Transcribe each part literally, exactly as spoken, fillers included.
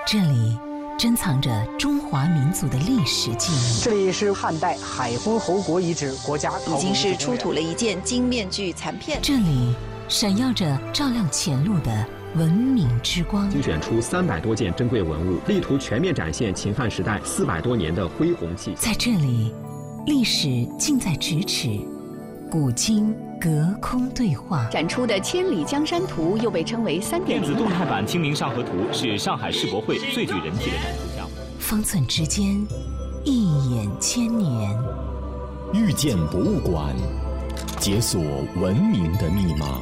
这里珍藏着中华民族的历史记忆。 这里是汉代海昏侯国遗址国家考古已经是出土了一件金面具残片。 这里闪耀着照亮前路的文明之光， 精选出三百多件珍贵文物，力图全面展现秦汉时代四百多年的恢宏气象。 在这里，历史近在咫尺，古今隔空对话。 展出的《千里江山图》又被称为三点零电子动态版《清明上河图》是上海世博会最具人气的展出项目。 方寸之间，一眼千年。 遇见博物馆，解锁文明的密码。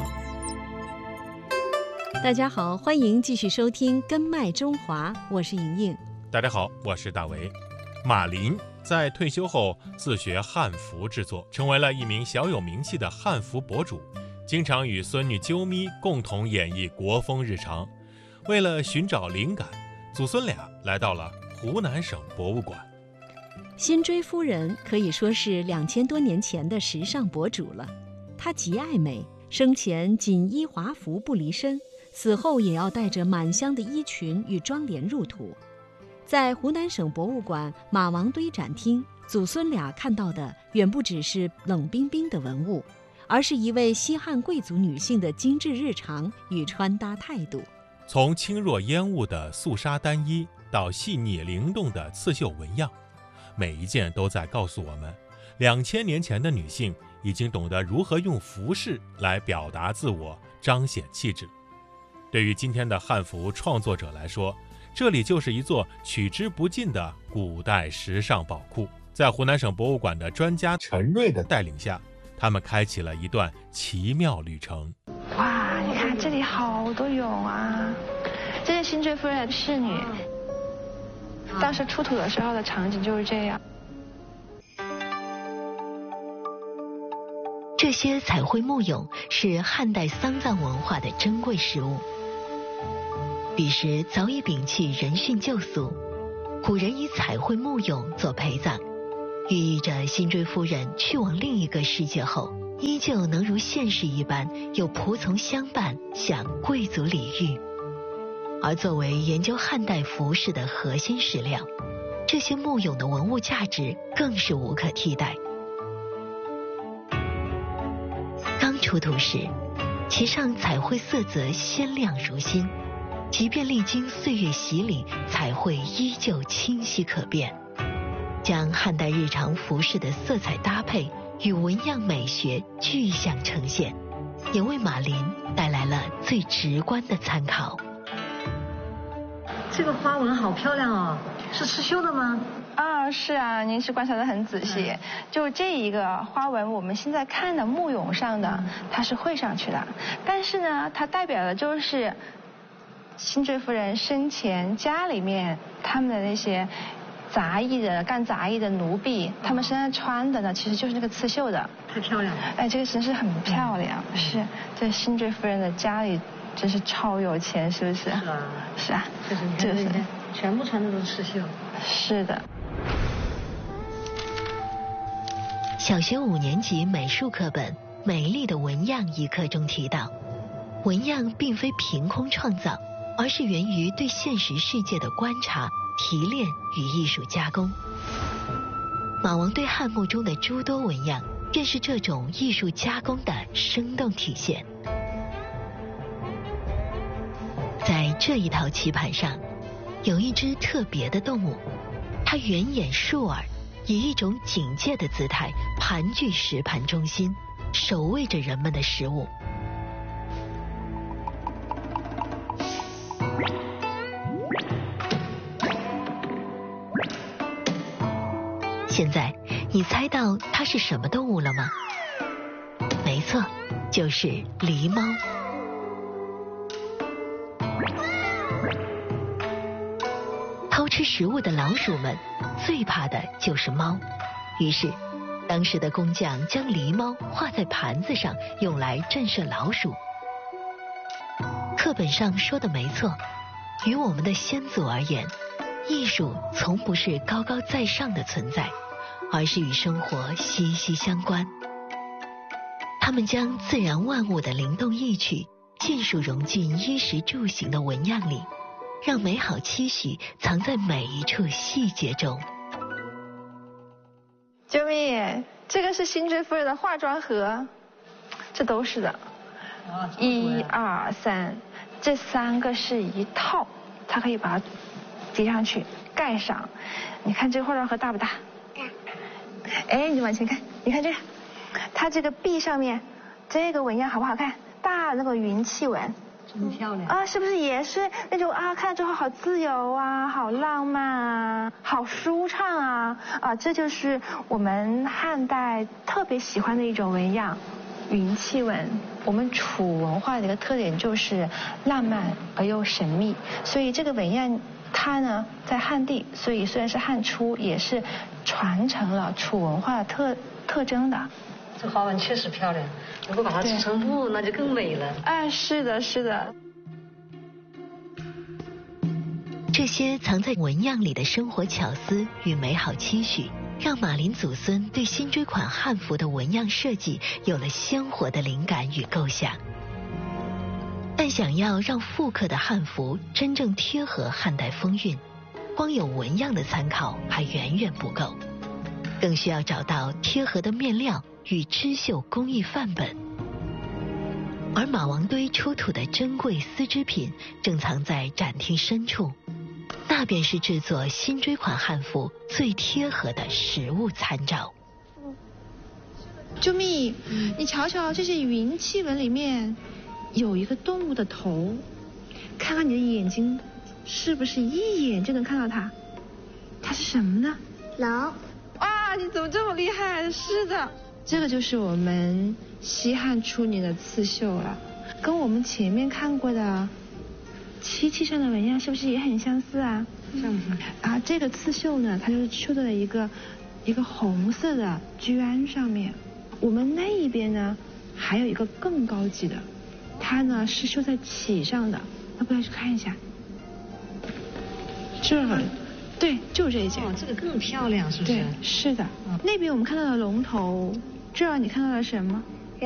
大家好，欢迎继续收听《根脉中华》，我是莹莹。 大家好，我是大为。马林在退休后自学汉服制作，成为了一名小有名气的汉服博主，经常与孙女啾咪共同演绎国风日常。为了寻找灵感，祖孙俩来到了湖南省博物馆。 辛追夫人可以说是两千多年前的时尚博主了。她极爱美，生前锦衣华服不离身，死后也要带着满箱的衣裙与妆奁入土。在湖南省博物馆马王堆展厅，祖孙俩看到的远不只是冷冰冰的文物，而是一位西汉贵族女性的精致日常与穿搭态度。 从轻若烟雾的素纱单衣到细腻灵动的刺绣纹样，每一件都在告诉我们，两千年前的女性已经懂得如何用服饰来表达自我，彰显气质。对于今天的汉服创作者来说，这里就是一座取之不尽的古代时尚宝库。在湖南省博物馆的专家陈瑞的带领下，他们开启了一段奇妙旅程。 哇，你看这里好多俑啊！这是辛追夫人的侍女，当时出土的时候的场景就是这样。 这些彩绘木俑是汉代丧葬文化的珍贵实物。彼时早已摒弃人殉旧俗，古人以彩绘木俑做陪葬，寓意着辛追夫人去往另一个世界后，依旧能如现世一般有仆从相伴，享贵族礼遇。而作为研究汉代服饰的核心史料，这些木俑的文物价值更是无可替代。刚出土时，其上彩绘色泽鲜亮如新，即便历经岁月洗礼，彩绘依旧清晰可辨，将汉代日常服饰的色彩搭配与纹样美学具象呈现，也为马林带来了最直观的参考。 这个花纹好漂亮哦，是刺绣的吗？ 啊，是啊，您是观察得很仔细。嗯、就这一个花纹，我们现在看的木俑上的，嗯、它是绘上去的，但是呢，它代表的就是辛追夫人生前家里面他们的那些杂役的干杂役的奴婢，嗯、他们身上穿的呢，其实就是那个刺绣的。 太漂亮了！ 哎，这个真是很漂亮。嗯、是，这辛追夫人的家里真是超有钱，是不是？ 是啊， 是啊， 就是你看这些，全部穿的都是刺绣。 是的。 小学五年级美术课本《美丽的纹样》一课中提到，纹样并非凭空创造，而是源于对现实世界的观察、提炼与艺术加工。马王堆汉墓中的诸多纹样，便是这种艺术加工的生动体现。在这一套棋盘上，有一只特别的动物，它圆眼竖耳，以一种警戒的姿态盘踞石盘中心，守卫着人们的食物。现在你猜到它是什么动物了吗？没错，就是狸猫。偷吃食物的老鼠们最怕的就是猫，于是当时的工匠将狸猫画在盘子上，用来震慑老鼠。课本上说的没错，于我们的先祖而言，艺术从不是高高在上的存在，而是与生活息息相关。他们将自然万物的灵动意趣尽数融进衣食住行的纹样里， 让美好期许藏在每一处细节中。 救命！这个是辛追夫人的化妆盒，这都是的。一二三，这三个是一套，它可以把它叠上去盖上。你看这个化妆盒大不大？大。哎，你往前看，你看这个，它这个壁上面这个纹样好不好看？大那个云气纹。 真漂亮啊！是不是也是那种啊？看了之后好自由啊，好浪漫啊，好舒畅啊！啊，这就是我们汉代特别喜欢的一种纹样，云气纹。我们楚文化的一个特点就是浪漫而又神秘，所以这个纹样它呢在汉地，所以虽然是汉初，也是传承了楚文化的特特征的。 这花纹确实漂亮，如果把它织成布，那就更美了。 哎，是的，是的。 这些藏在纹样里的生活巧思与美好期许，让马林祖孙对新追款汉服的纹样设计有了鲜活的灵感与构想。但想要让复刻的汉服真正贴合汉代风韵，光有纹样的参考还远远不够，更需要找到贴合的面料与织绣工艺范本。而马王堆出土的珍贵丝织品正藏在展厅深处，那便是制作新追款汉服最贴合的实物参照。 救命！你瞧瞧这些云气纹里面有一个动物的头，看看你的眼睛是不是一眼就能看到它？它是什么呢？ 龙。 哇，你怎么这么厉害？是的，这个就是我们西汉初年的刺绣了，跟我们前面看过的漆器上的纹样是不是也很相似啊？ 像不像？ 啊，这个刺绣呢，它就是绣在了一个一个红色的绢上面。我们那一边呢，还有一个更高级的，它呢是绣在旗上的。要不要去看一下？这儿，对，就这一件。 哦，这个更漂亮，是不是？ 对，是的。嗯、那边我们看到了龙头，这儿你看到了什么？